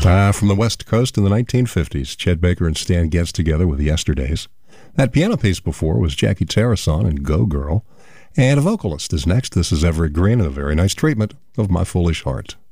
From the West Coast in the 1950s, Chet Baker and Stan Getz together with Yesterdays. That piano piece before was Jackie Tarasson and Go Girl. And a vocalist is next. This is Everett Green, and a very nice treatment of My Foolish Heart.